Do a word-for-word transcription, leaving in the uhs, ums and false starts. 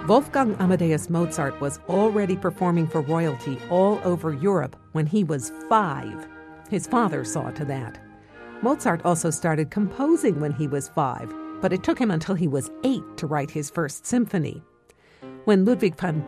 Wolfgang Amadeus Mozart was already performing for royalty all over Europe when he was five. His father saw to that. Mozart also started composing when he was five, but it took him until he was eight to write his first symphony. When Ludwig van